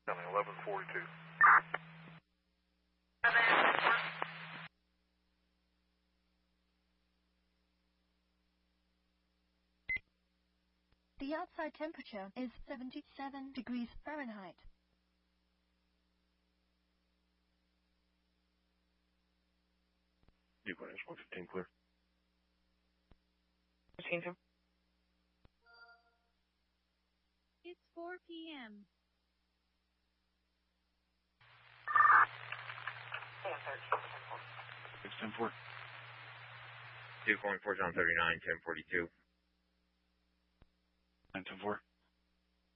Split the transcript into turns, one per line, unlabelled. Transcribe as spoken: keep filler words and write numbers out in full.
Coming eleven forty-two.
The outside temperature is seventy-seven degrees Fahrenheit.
Newport one fifteen clear.
fifteen two.
It's four p m
six ten four.
two point four, John thirty-nine, ten forty-two.
nine ten four.